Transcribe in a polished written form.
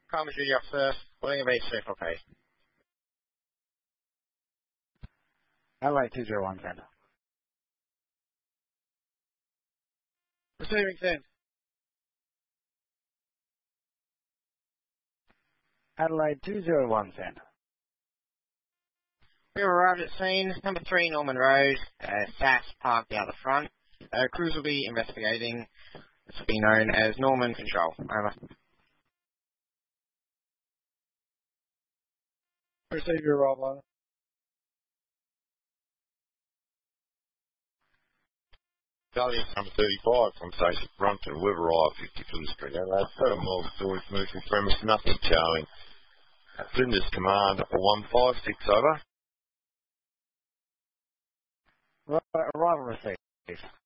Common duty officer, William Beach, CFLP. Adelaide 201 Centre. Receiving send. Adelaide 201 Centre. We have arrived at scene, number 3 Norman Road, SAS parked out the front. Crews will be investigating. This will be known as Norman Control. Over. Receive your roll. Charlie number 35 from Station Brompton, we've arrived 50 Flinders Street. Adelaide, 7 miles door information premise, nothing Charlie. Flinders Command 156 over. Arrival received.